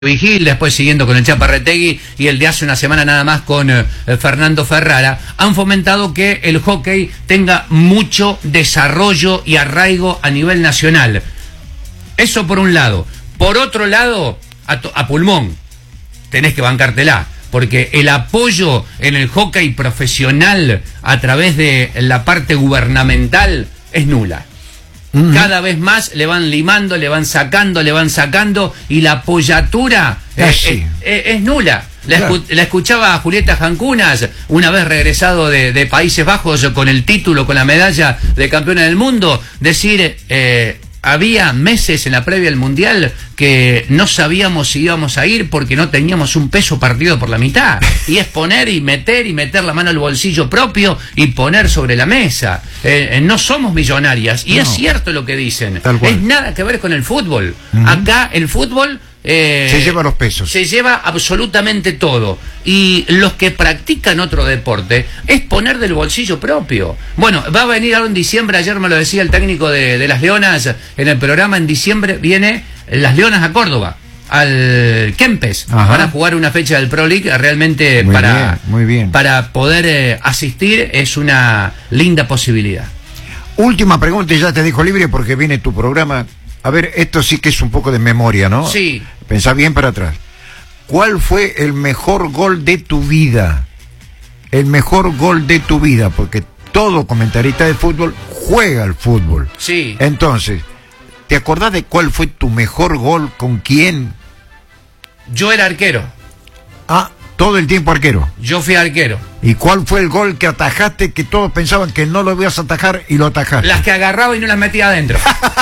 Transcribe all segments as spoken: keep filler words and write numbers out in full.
Vigil, después siguiendo con el Chaparretegui y el de hace una semana nada más con eh, Fernando Ferrara, han fomentado que el hockey tenga mucho desarrollo y arraigo a nivel nacional. Eso por un lado. Por otro lado, a, a pulmón, tenés que bancártela, porque el apoyo en el hockey profesional a través de la parte gubernamental es nula. Uh-huh. Cada vez más le van limando, le van sacando, le van sacando y la apoyatura eh, es, es, es nula. La, claro. escu la escuchaba a Julieta Jancunas, una vez regresado de, de Países Bajos con el título, con la medalla de campeona del mundo, decir, eh, había meses en la previa del Mundial que no sabíamos si íbamos a ir porque no teníamos un peso partido por la mitad. Y es poner y meter y meter la mano al bolsillo propio y poner sobre la mesa. Eh, eh, no somos millonarias. Y no. Es cierto lo que dicen. Es nada que ver con el fútbol. Uh-huh. Acá el fútbol... Eh, se lleva los pesos. Se lleva absolutamente todo. Y los que practican otro deporte es poner del bolsillo propio. Bueno, va a venir ahora en diciembre, ayer me lo decía el técnico de, de las Leonas en el programa, en diciembre viene las Leonas a Córdoba, al Kempes. Ajá. Van a jugar una fecha del Pro League, realmente muy para, bien, muy bien. para poder eh, asistir es una linda posibilidad. Última pregunta y ya te dejo libre porque viene tu programa. A ver, esto sí que es un poco de memoria, ¿no? Sí. Pensá bien para atrás. ¿Cuál fue el mejor gol de tu vida? El mejor gol de tu vida, porque todo comentarista de fútbol juega al fútbol. Sí. Entonces, ¿te acordás de cuál fue tu mejor gol? ¿Con quién? Yo era arquero. Ah, todo el tiempo arquero. Yo fui arquero. ¿Y cuál fue el gol que atajaste que todos pensaban que no lo ibas a atajar y lo atajaste? Las que agarraba y no las metía adentro.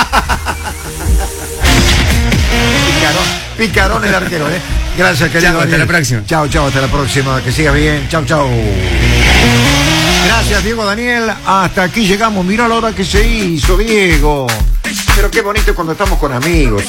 Picarón, picarón el arquero, ¿eh? Gracias, querido. Chao, hasta la próxima. Chao, chao, hasta la próxima. Que sigas bien. Chao, chao. Gracias, Diego Daniel. Hasta aquí llegamos. Mirá la hora que se hizo, Diego. Pero qué bonito cuando estamos con amigos.